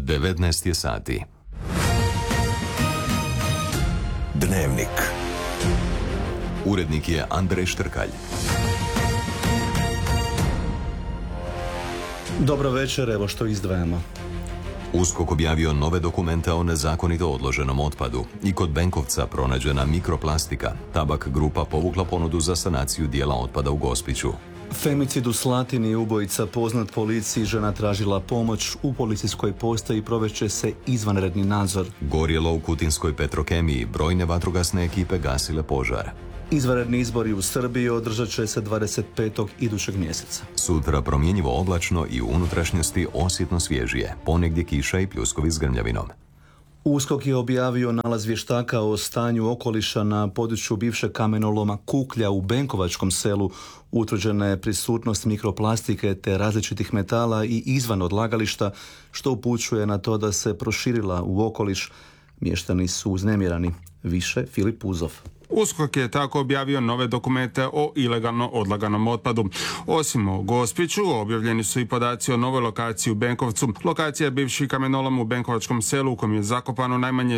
19 je sati. Dnevnik. Urednik je Andrej Štrkalj. Dobro večer, evo što izdvajamo. USKOK objavio nove dokumente o nezakonito odloženom otpadu i kod Benkovca pronađena mikroplastika. Tabak grupa povukla ponudu za sanaciju dijela otpada u Gospiću. Femicid u Slatini, ubojica poznat policiji, žena tražila pomoć, u policijskoj postaji provešće se izvanredni nadzor. Gorjelo u Kutinskoj Petrokemiji, brojne vatrogasne ekipe gasile požar. Izvanredni izbori u Srbiji održat će se 25. idućeg mjeseca. Sutra promjenjivo oblačno i u unutrašnjosti osjetno svježije, ponegdje kiša i pljuskovi s grmljavinom. USKOK je objavio nalaz vještaka o stanju okoliša na području bivšeg kamenoloma Kuklja u Benkovačkom selu. Utvrđena je prisutnost mikroplastike te različitih metala i izvan odlagališta, što upućuje na to da se proširila u okoliš. Mještani su uznemirani. Više Filip Puzov. USKOK je tako objavio nove dokumente o ilegalno odlaganom otpadu. Osim o Gospiću, objavljeni su i podaci o novoj lokaciji u Benkovcu. Lokacija je bivši kamenolom u Benkovačkom selu u kojem je zakopano najmanje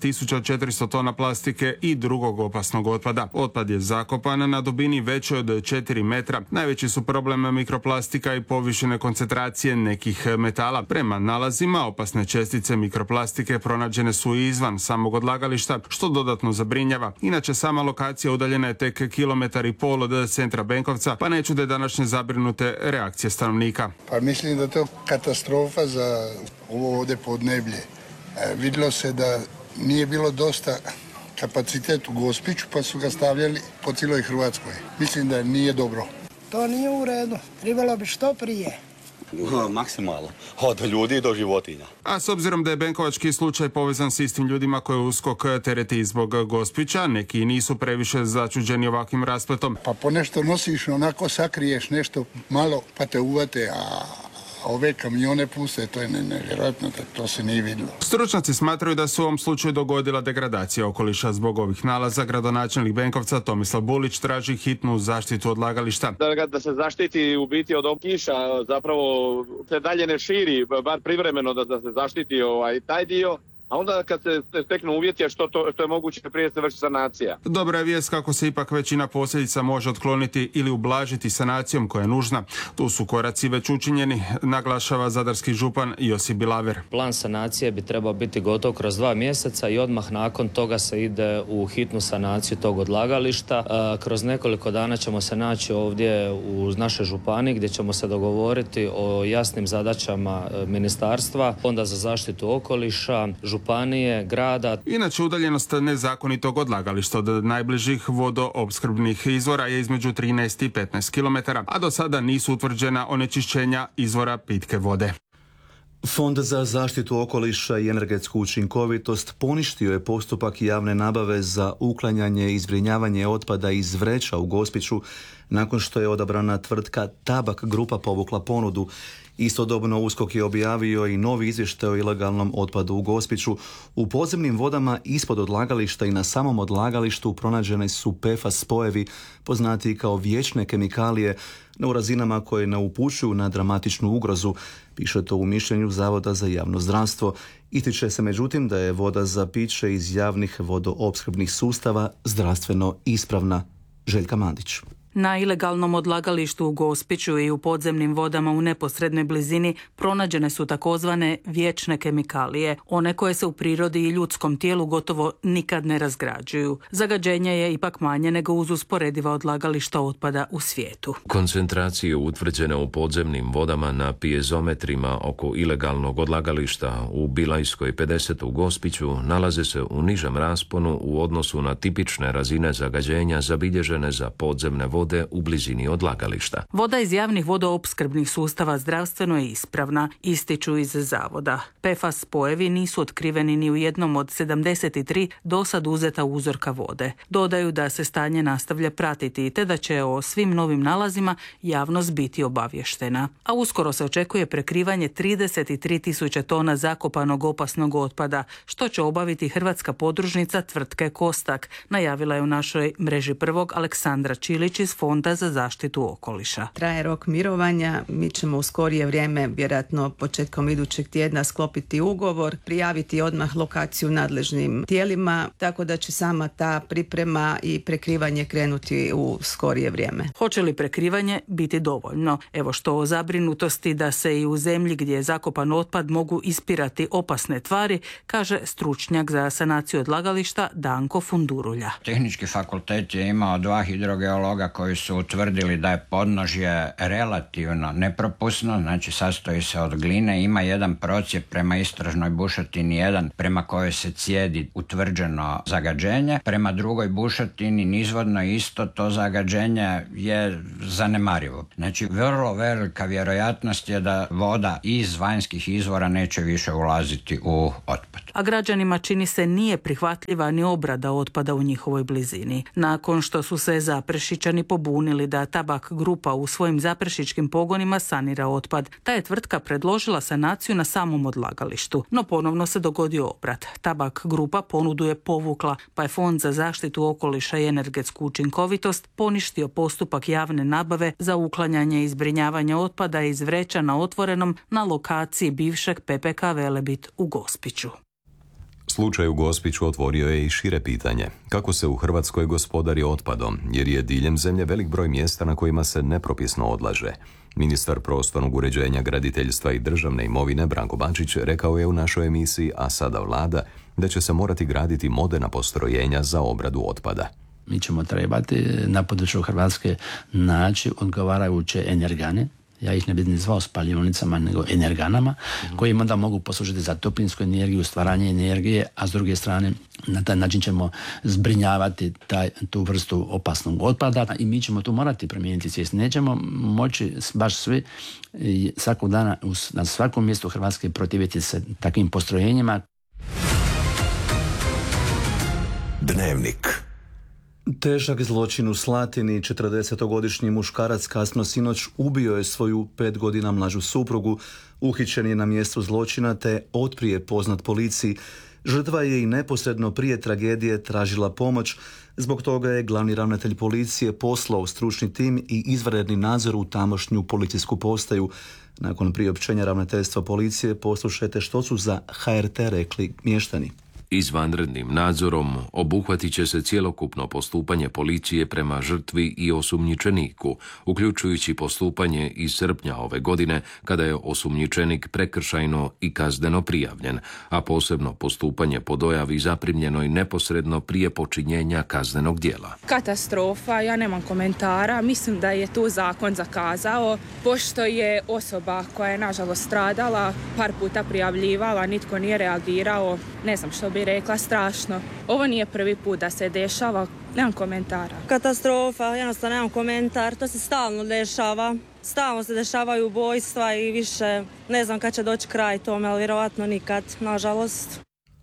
6400 tona plastike i drugog opasnog otpada. Otpad je zakopan na dubini većoj od 4 metra. Najveći su problem mikroplastika i povišene koncentracije nekih metala. Prema nalazima, opasne čestice mikroplastike pronađene su i izvan samog odlagališta, što dodatno zabrinjava. Inače, sama lokacija udaljena je tek 1,5 km od centra Benkovca, pa ne čude današnje zabrinute reakcije stanovnika. Pa mislim da je to katastrofa za ovo ovdje podneblje. Vidjelo se da nije bilo dosta kapacitet u Gospiću, pa su ga stavljali po cijeloj Hrvatskoj. Mislim da nije dobro. To nije u redu. Trebalo bi što prije. Maksimalno. Od ljudi do životinja. A s obzirom da je benkovački slučaj povezan s istim ljudima koje USKOK tereti zbog Gospića, neki nisu previše začuđeni ovakvim raspletom. Pa po nešto nosiš, onako sakriješ nešto malo, pa te uvate, a ove kamione puste, to je nevjerojatno, to se nije vidjelo. Stručnjaci smatraju da se u ovom slučaju dogodila degradacija okoliša. Zbog ovih nalaza gradonačelnik Benkovca Tomislav Bulić traži hitnu zaštitu odlagališta. Da se zaštiti u biti od kiša, zapravo se dalje ne širi, bar privremeno da se zaštiti taj dio. A onda kad se steknu uvjeti, što je moguće prije se vrši sanacija. Dobra je vijest kako se ipak većina posljedica može otkloniti ili ublažiti sanacijom koja je nužna. Tu su koraci već učinjeni, naglašava zadarski župan Josip Bilaver. Plan sanacije bi trebao biti gotov kroz 2 mjeseca i odmah nakon toga se ide u hitnu sanaciju tog odlagališta. Kroz nekoliko dana ćemo se naći ovdje u našoj županiji gdje ćemo se dogovoriti o jasnim zadaćama ministarstva, Fonda za zaštitu okoliša, županije, grada. Inače, udaljenost nezakonitog odlagališta od najbližih vodoopskrbnih izvora je između 13 i 15 km, a do sada nisu utvrđena onečišćenja izvora pitke vode. Fond za zaštitu okoliša i energetsku učinkovitost poništio je postupak javne nabave za uklanjanje i zbrinjavanje otpada iz vreća u Gospiću nakon što je odabrana tvrtka Tabak grupa povukla ponudu. Istodobno USKOK je objavio i novi izvještaj o ilegalnom otpadu u Gospiću. U podzemnim vodama ispod odlagališta i na samom odlagalištu pronađene su PFAS spojevi, poznati kao vječne kemikalije, no u razinama koje ne upućuju na dramatičnu ugrozu, piše to u mišljenju Zavoda za javno zdravstvo. Ističe se međutim da je voda za piće iz javnih vodoopskrbnih sustava zdravstveno ispravna. Željka Mandić. Na ilegalnom odlagalištu u Gospiću i u podzemnim vodama u neposrednoj blizini pronađene su takozvane vječne kemikalije, one koje se u prirodi i ljudskom tijelu gotovo nikad ne razgrađuju. Zagađenje je ipak manje nego uz usporediva odlagališta otpada u svijetu. Koncentracije utvrđene u podzemnim vodama na pijezometrima oko ilegalnog odlagališta u Bilajskoj 50 u Gospiću nalaze se u nižem rasponu u odnosu na tipične razine zagađenja zabilježene za podzemne vode u blizini odlagališta. Voda iz javnih vodoopskrbnih sustava zdravstveno je ispravna, ističu iz zavoda. PFAS spojevi nisu otkriveni ni u jednom od 73 dosad uzeta uzorka vode. Dodaju da se stanje nastavlja pratiti te da će o svim novim nalazima javnost biti obavještena. A uskoro se očekuje prekrivanje 33.000 tona zakopanog opasnog otpada, što će obaviti hrvatska podružnica tvrtke Kostak, najavila je u našoj mreži prvog Aleksandra Čilić iz Fonda za zaštitu okoliša. Traje rok mirovanja, mi ćemo u skorije vrijeme, vjerojatno početkom idućeg tjedna, sklopiti ugovor, prijaviti odmah lokaciju nadležnim tijelima, tako da će sama ta priprema i prekrivanje krenuti u skorije vrijeme. Hoće li prekrivanje biti dovoljno? Evo što o zabrinutosti da se i u zemlji gdje je zakopan otpad mogu ispirati opasne tvari, kaže stručnjak za sanaciju odlagališta Danko Fundurulja. Tehnički fakultet je imao 2 hidrogeologa koji su utvrdili da je podnožje relativno nepropusno, znači sastoji se od gline, ima jedan procijep prema istražnoj bušotini 1 prema kojoj se cijedi utvrđeno zagađenje, prema drugoj bušotini nizvodno isto to zagađenje je zanemarivo. Znači vrlo velika vjerojatnost je da voda iz vanjskih izvora neće više ulaziti u otpad. A građanima čini se nije prihvatljiva ni obrada otpada u njihovoj blizini. Nakon što su se Zaprešićani pobunili da Tabak grupa u svojim zaprešičkim pogonima sanira otpad, ta je tvrtka predložila sanaciju na samom odlagalištu, no ponovno se dogodio obrat. Tabak grupa ponudu je povukla, pa je Fond za zaštitu okoliša i energetsku učinkovitost poništio postupak javne nabave za uklanjanje i zbrinjavanje otpada iz vreća na otvorenom na lokaciji bivšeg PPK Velebit u Gospiću. Slučaj u Gospiću otvorio je i šire pitanje. Kako se u Hrvatskoj gospodari otpadom, jer je diljem zemlje velik broj mjesta na kojima se nepropisno odlaže. Ministar prostornog uređenja, graditeljstva i državne imovine Branko Bačić rekao je u našoj emisiji A sada Vlada da će se morati graditi moderna postrojenja za obradu otpada. Mi ćemo trebati na području Hrvatske naći odgovarajuće energane, ja ih ne bih ni zvao spalionicama, nego energanama, koji onda mogu poslužiti za toplinsku energiju, stvaranje energije, a s druge strane na taj način ćemo zbrinjavati tu vrstu opasnog otpada i mi ćemo tu morati promijeniti svijest. Nećemo moći baš svi svakog dana na svakom mjestu Hrvatske protiviti se takvim postrojenjima. Dnevnik. Težak zločin u Slatini. 40-godišnji muškarac kasno sinoć ubio je svoju 5 godina mlađu suprugu, uhićen je na mjestu zločina te otprije poznat policiji. Žrtva je i neposredno prije tragedije tražila pomoć, zbog toga je glavni ravnatelj policije poslao stručni tim i izvanredni nadzor u tamošnju policijsku postaju. Nakon priopćenja ravnateljstva policije poslušajte što su za HRT rekli mještani. Izvanrednim nadzorom obuhvatit će se cjelokupno postupanje policije prema žrtvi i osumnjičeniku, uključujući postupanje iz srpnja ove godine kada je osumnjičenik prekršajno i kazneno prijavljen, a posebno postupanje po dojavi zaprimljenoj neposredno prije počinjenja kaznenog djela. Katastrofa, ja nemam komentara, mislim da je tu zakon zakazao, pošto je osoba koja je nažalost stradala par puta prijavljivala, nitko nije reagirao, ne znam što bi rekla, strašno. Ovo nije prvi put da se dešava, nemam komentara. Katastrofa, jednostavno nemam komentar, to se stalno dešava. Stalno se dešavaju ubojstva i više ne znam kad će doći kraj tome, ali vjerovatno nikad, nažalost.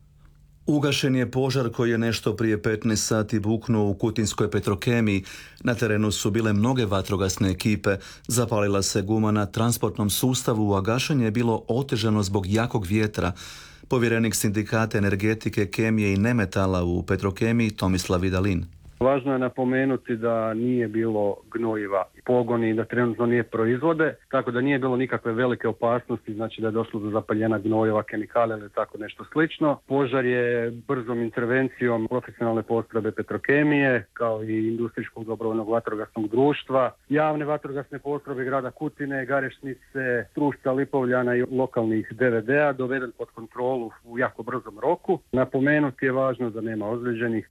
Ugašen je požar koji je nešto prije 15 sati buknuo u Kutinskoj Petrokemiji. Na terenu su bile mnoge vatrogasne ekipe. Zapalila se guma na transportnom sustavu, a gašenje je bilo otežano zbog jakog vjetra. Povjerenik sindikata energetike, kemije i nemetala u Petrokemiji Tomislav Vidalin. Važno je napomenuti da nije bilo gnojiva i pogoni i da trenutno nije proizvode, tako da nije bilo nikakve velike opasnosti, znači da je došlo do zapaljenja gnojeva, kemikalija ili tako nešto slično. Požar je brzom intervencijom profesionalne postrojbe Petrokemije, kao i industrijskog dobrovoljnog vatrogasnog društva, javne vatrogasne postrojbe grada Kutine, Garešnice, Strušca, Lipovljana i lokalnih DVD-a doveden pod kontrolu u jako brzom roku. Napomenuti je važno da nema ozlijeđenih.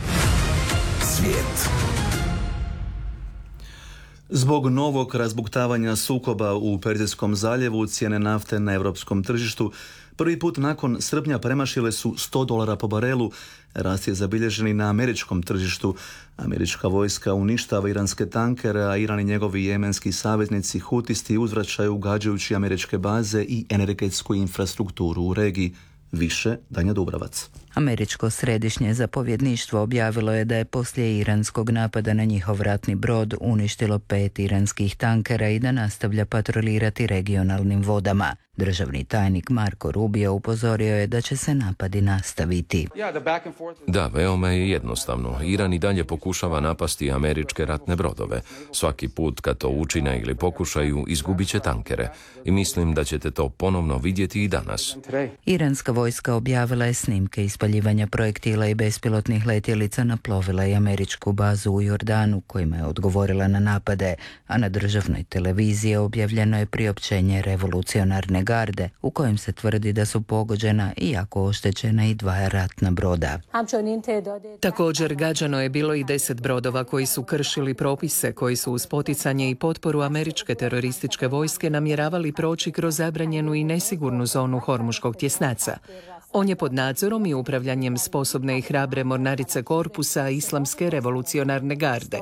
Svijet. Zbog novog razbuktavanja sukoba u Perzijskom zaljevu cijene nafte na europskom tržištu prvi put nakon srpnja premašile su $100 po barelu. Rast je zabilježen i na američkom tržištu. Američka vojska uništava iranske tankere, a Iran i njegovi jemenski saveznici hutisti uzvraćaju gađajući američke baze i energetsku infrastrukturu u regiji. Više Danja Dubravac. Američko središnje zapovjedništvo objavilo je da je poslije iranskog napada na njihov ratni brod uništilo 5 iranskih tankera i da nastavlja patrolirati regionalnim vodama. Državni tajnik Marco Rubio upozorio je da će se napadi nastaviti. Da, veoma je jednostavno. Iran i dalje pokušava napasti američke ratne brodove. Svaki put kad to učine ili pokušaju, izgubit će tankere. I mislim da ćete to ponovno vidjeti i danas. Iranska vojska objavila je snimke ispaljivanja projektila i bespilotnih letjelica na plovila i američku bazu u Jordanu, kojima je odgovorila na napade, a na državnoj televiziji objavljeno je priopćenje revolucionarne garde u kojem se tvrdi da su pogođena i jako oštećena i 2 ratna broda. Također gađano je bilo i 10 brodova koji su kršili propise koji su uz poticanje i potporu američke terorističke vojske namjeravali proći kroz zabranjenu i nesigurnu zonu Hormuškog tjesnaca. On je pod nadzorom i upravljanjem sposobne i hrabre mornarice korpusa Islamske revolucionarne garde.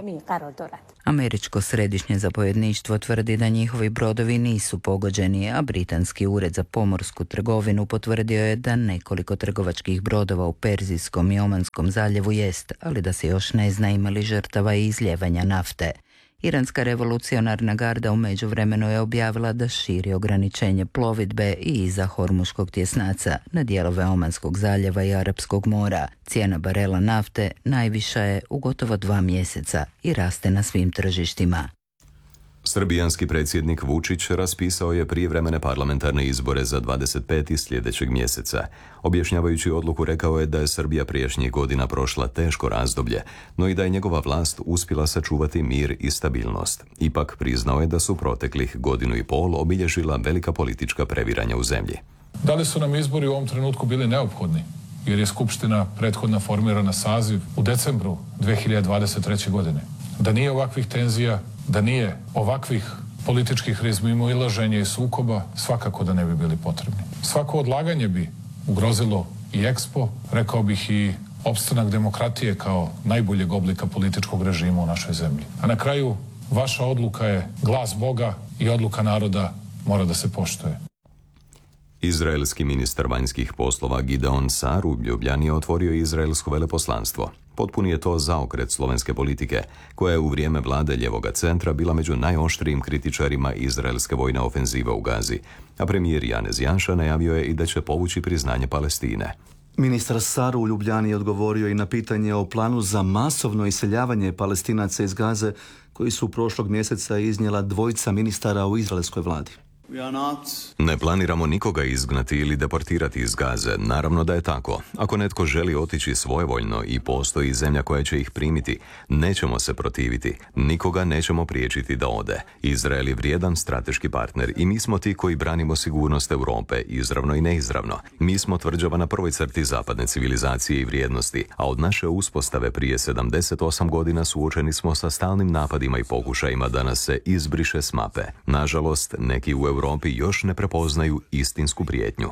Američko središnje zapovjedništvo tvrdi da njihovi brodovi nisu pogođeni, a britanski ured za pomorsku trgovinu potvrdio je da nekoliko trgovačkih brodova u Perzijskom i Omanskom zaljevu jest, ali da se još ne zna ima li žrtava i izljevanja nafte. Iranska revolucionarna garda u međuvremenu je objavila da širi ograničenje plovidbe i iza Hormuškog tjesnaca na dijelove Omanskog zaljeva i Arapskog mora. Cijena barela nafte najviša je u gotovo 2 mjeseca i raste na svim tržištima. Srbijanski predsjednik Vučić raspisao je prijevremene parlamentarne izbore za 25. sljedećeg mjeseca. Objašnjavajući odluku rekao je da je Srbija prijašnjih godina prošla teško razdoblje, no i da je njegova vlast uspjela sačuvati mir i stabilnost. Ipak priznao je da su proteklih 1.5 godina obilježila velika politička previranja u zemlji. Da li su nam izbori u ovom trenutku bili neophodni? Jer je Skupština prethodna formirana saziv u decembru 2023. godine. Da nije ovakvih tenzija, da nije ovakvih političkih razmimoilaženja i sukoba, svakako da ne bi bili potrebni. Svako odlaganje bi ugrozilo i EXPO, rekao bih i opstanak demokratije kao najboljeg oblika političkog režima u našoj zemlji. A na kraju, vaša odluka je glas Boga i odluka naroda mora da se poštuje. Izraelski ministar vanjskih poslova Gideon Sar u Ljubljani je otvorio izraelsko veleposlanstvo. Potpuni je to zaokret slovenske politike, koja je u vrijeme vlade ljevoga centra bila među najoštrijim kritičarima izraelske vojne ofenzive u Gazi, a premijer Janez Janša najavio je i da će povući priznanje Palestine. Ministar Sar u Ljubljani je odgovorio i na pitanje o planu za masovno iseljavanje Palestinaca iz Gaze, koji su prošlog mjeseca iznijela 2 ministara u izraelskoj vladi. Ne planiramo nikoga izgnati ili deportirati iz Gaze. Naravno da je tako. Ako netko želi otići svojevoljno i postoji zemlja koja će ih primiti, nećemo se protiviti. Nikoga nećemo priječiti da ode. Izrael je vrijedan strateški partner i mi smo ti koji branimo sigurnost Europe, izravno i neizravno. Mi smo tvrđava na prvoj crti zapadne civilizacije i vrijednosti, a od naše uspostave prije 78 godina suočeni smo sa stalnim napadima i pokušajima da nas se izbriše s mape. Nažalost, neki u Europi još ne prepoznaju istinsku prijetnju.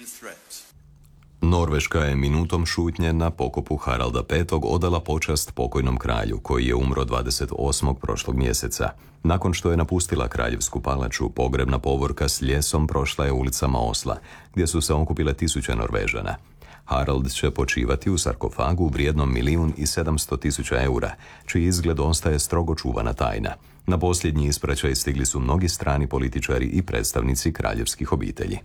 Norveška je minutom šutnje na pokopu Haralda V. odala počast pokojnom kralju, koji je umro 28. prošlog mjeseca. Nakon što je napustila kraljevsku palaču, pogrebna povorka s ljesom prošla je ulicama Osla, gdje su se okupile 1000 Norvežana. Harald će počivati u sarkofagu vrijednom 1.700.000 eura, čiji izgled ostaje strogo čuvana tajna. Na posljednji ispraćaj stigli su mnogi strani političari i predstavnici kraljevskih obitelji.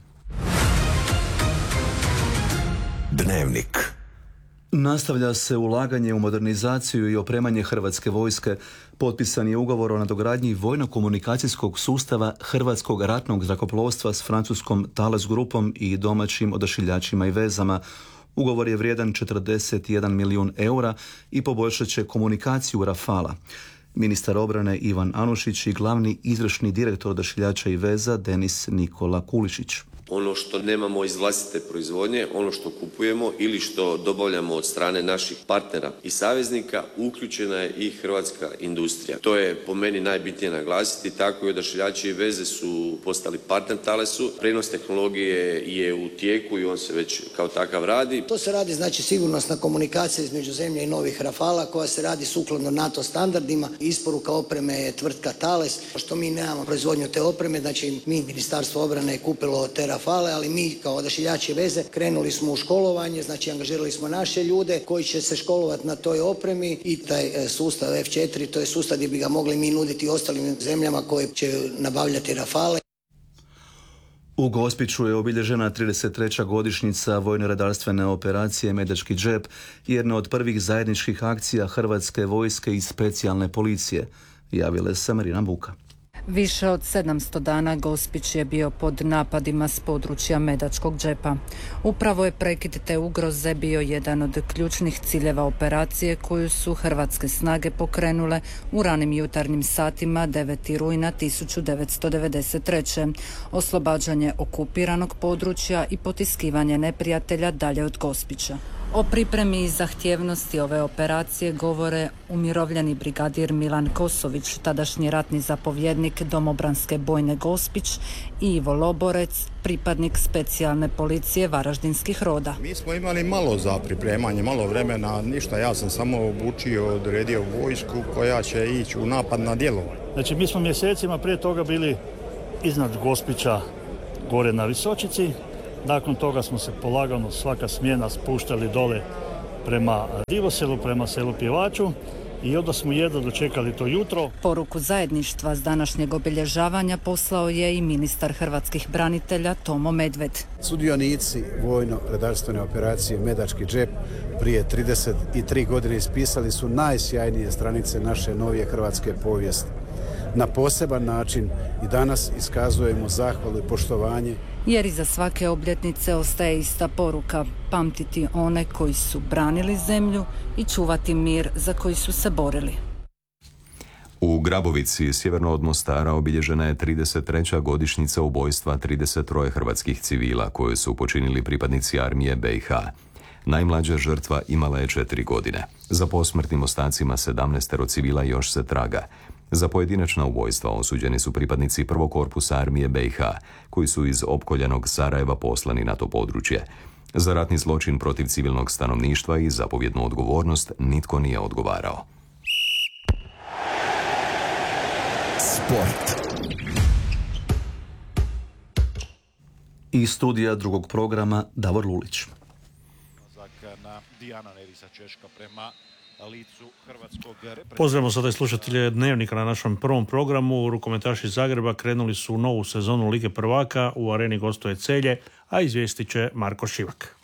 Dnevnik. Nastavlja se ulaganje u modernizaciju i opremanje Hrvatske vojske. Potpisan je ugovor o nadogradnji vojno-komunikacijskog sustava Hrvatskog ratnog zrakoplovstva s francuskom Thales grupom i domaćim odašiljačima i vezama. Ugovor je vrijedan 41 milijun eura i poboljšat će komunikaciju Rafala. Ministar obrane Ivan Anušić i glavni izvršni direktor odašiljača i veza Denis Nikola Kulišić. Ono što nemamo iz vlastite proizvodnje, ono što kupujemo ili što dobavljamo od strane naših partnera i saveznika, uključena je i hrvatska industrija. To je po meni najbitnije naglasiti, tako i odašiljači i veze su postali partner Thalesu. Prenos tehnologije je u tijeku i on se već kao takav radi. To se radi znači sigurnosna komunikacija između zemlje i novih Rafala koja se radi sukladno NATO standardima. Isporuka opreme je tvrtka Thales. Što mi nemamo proizvodnju te opreme, znači mi Ministarstvo obrane je kupilo te Rafale, ali mi kao Odašiljači veze krenuli smo u školovanje, znači angažirali smo naše ljude koji će se školovati na toj opremi i taj sustav F4, to je sustav gdje bi ga mogli mi nuditi ostalim zemljama koje će nabavljati Rafale. U Gospiću je obilježena 33. godišnjica vojno-redarstvene operacije Medački džep, jedna od prvih zajedničkih akcija Hrvatske vojske i specijalne policije. Javila se Marina Buka. Više od 700 dana Gospić je bio pod napadima s područja Medačkog džepa. Upravo je prekid te ugroze bio jedan od ključnih ciljeva operacije koju su hrvatske snage pokrenule u ranim jutarnjim satima 9. rujna 1993. Oslobađanje okupiranog područja i potiskivanje neprijatelja dalje od Gospića. O pripremi i zahtjevnosti ove operacije govore umirovljeni brigadir Milan Kosović, tadašnji ratni zapovjednik domobranske bojne Gospić, i Ivo Loborec, pripadnik specijalne policije Varaždinskih roda. Mi smo imali malo za pripremanje, malo vremena, ništa, ja sam samo obučio, odredio vojsku koja će ići u napad na djelovanje. Znači mi smo mjesecima prije toga bili iznad Gospića, gore na Visočici. Nakon toga smo se polagano svaka smjena spuštali dole prema Divoselu, prema selu Pjevaču i onda smo jedno dočekali to jutro. Poruku zajedništva s današnjeg obilježavanja poslao je i ministar hrvatskih branitelja Tomo Medved. Sudionici vojno-redarstvene operacije Medački džep prije 33 godine ispisali su najsjajnije stranice naše novije hrvatske povijesti. Na poseban način i danas iskazujemo zahvalu i poštovanje. Jer iza svake obljetnice ostaje ista poruka: pamtiti one koji su branili zemlju i čuvati mir za koji su se borili. U Grabovici, sjeverno od Mostara, obilježena je 33. godišnjica ubojstva 33 hrvatskih civila koje su počinili pripadnici armije BiH. Najmlađa žrtva imala je 4 godine. Za posmrtnim ostacima 17 civila još se traga. Za pojedinačna ubojstva osuđeni su pripadnici prvog korpusa armije BiH, koji su iz opkoljenog Sarajeva poslani na to područje. Za ratni zločin protiv civilnog stanovništva i zapovjednu odgovornost nitko nije odgovarao. Sport. Iz studija drugog programa Davor Lulić. Na Dijana Nerisa Češka prema licu hrvatskog reprezentativnog. Pozdravimo sada i slušatelje Dnevnika na našem prvom programu. Rukometaši Zagreba krenuli su u novu sezonu Lige prvaka, u areni gostuje Celje, a izvijestit će Marko Šivak.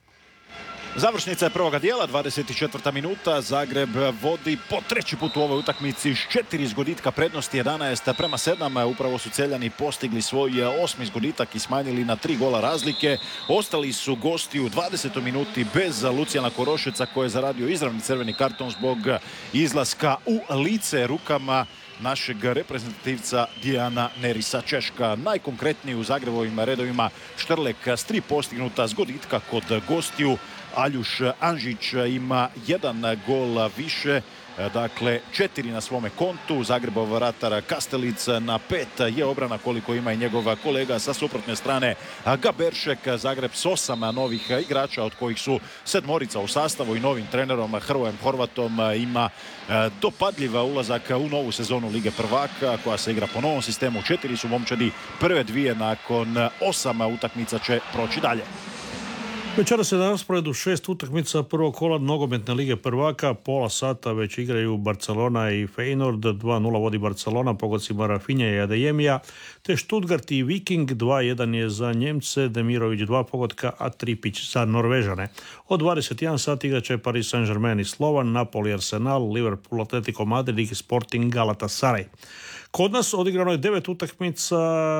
Završnica je prvoga dijela, 24. minuta. Zagreb vodi po treći put u ovoj utakmici s 4 zgoditka prednosti, 11-7. Upravo su Celjani postigli svoj 8. zgoditak i smanjili na 3 gola razlike. Ostali su gosti u 20. minuti bez Lucijana Korošeca, koji je zaradio izravni crveni karton zbog izlaska u lice rukama našeg reprezentativca Dijana Nerisa Češka. Najkonkretniji u Zagrebovim redovima Štrlek s 3 postignuta zgoditka kod gostiju. Aljuš Anžić ima 1 gol više, dakle 4 na svome kontu. Zagrebov vratar Kastelic na 5 je obrana koliko ima i njegov kolega sa suprotne strane Gaberšek. Zagreb s 8 novih igrača, od kojih su 7 u sastavu i novim trenerom Hrvojem Horvatom ima dopadljiv ulazak u novu sezonu Lige prvaka koja se igra po novom sistemu. 4 su momčadi, prve 2 nakon 8 utakmica će proći dalje. Večeras je na rasporedu 6 utakmica prvog kola nogometne Lige prvaka. Pola sata već igraju Barcelona i Feyenoord. 2-0 vodi Barcelona pogodcima Rafinha i Adeyemija, te Stuttgart i Viking. 2-1 je za Njemce, Demirović 2 pogotka, a Tripić za Norvežane. Od 21 sati igraće Paris Saint-Germain i Slovan, Napoli Arsenal, Liverpool Atletico Madrid i Sporting Galatasaray. Kod nas odigrano je 9 utakmica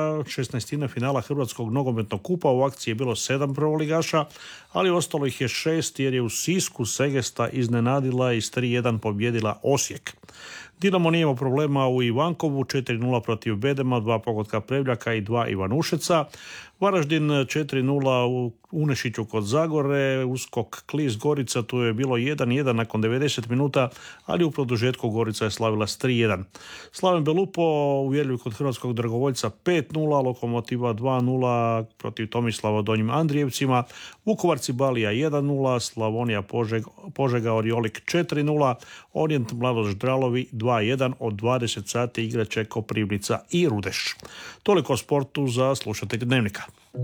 16. finala Hrvatskog nogometnog kupa. U akciji je bilo 7 prvoligaša, ali ostalo ih je 6 jer je u Sisku Segesta iznenadila i s 3-1 pobjedila Osijek. Dinamo nije imao problema u Ivankovu, 4-0 protiv Bedema, 2 pogotka Prevljaka i 2 Ivanušeca. Varaždin 4-0 u Unešiću kod Zagore, Uskok Klis Gorica, tu je bilo 1-1 nakon 90 minuta, ali u produžetku Gorica je slavila s 3-1. Slaven Belupo uvjerljiv kod hrvatskog dragovoljca 5-0, Lokomotiva 2-0 protiv Tomislava u Donjim Andrijevcima, Vukovarci Balija 1-0, Slavonija Požega Oriolik 4-0, Orient Mladoš Dralovi 2-0. 2-1 od 20 sati igraće Koprivnica i Rudeš. Toliko o sportu za slušatelje Dnevnika.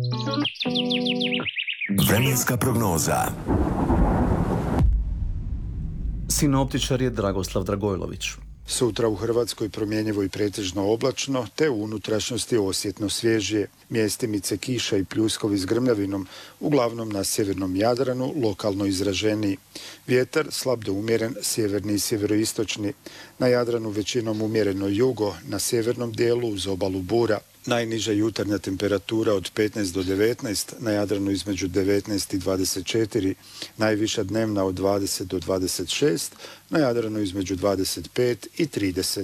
Vremenska prognoza. Sinoptičar je Dragoslav Dragojlović. Sutra u Hrvatskoj promjenjivo i pretežno oblačno, te u unutrašnjosti osjetno svježije. Mjestimice kiša i pljuskovi s grmljavinom, uglavnom na sjevernom Jadranu, lokalno izraženiji. Vjetar slab do umjeren, sjeverni i sjeveroistočni. Na Jadranu većinom umjereno jugo, na sjevernom dijelu uz obalu bura. Najniža jutarnja temperatura od 15 do 19, na Jadranu između 19 i 24, najviša dnevna od 20 do 26, na Jadranu između 25 i 30.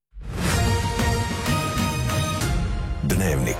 Dnevnik.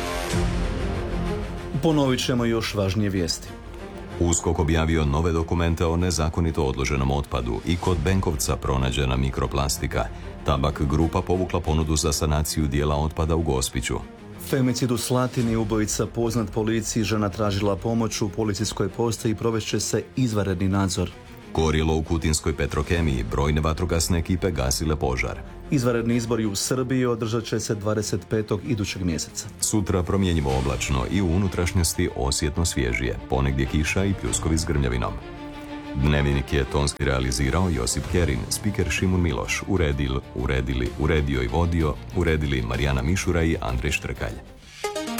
Ponovit ćemo još važnije vijesti. USKOK objavio nove dokumente o nezakonito odloženom otpadu i kod Benkovca pronađena mikroplastika. Tabak grupa povukla ponudu za sanaciju dijela otpada u Gospiću. Femicid u Slatini, ubojica poznat policiji, žena tražila pomoć u policijskoj postaji i provešće se izvanredni nadzor. Gorilo u Kutinskoj Petrokemiji, brojne vatrogasne ekipe gasile požar. Izvanredni izbori u Srbiji održat će se 25. idućeg mjeseca. Sutra promjenjivo oblačno i u unutrašnjosti osjetno svježije, ponegdje kiša i pljuskovi s grmljavinom. Dnevnik je tonski realizirao Josip Kerin, spiker Šimun Miloš, uredio i vodio, uredili Marijana Mišura i Andrej Štrkalj.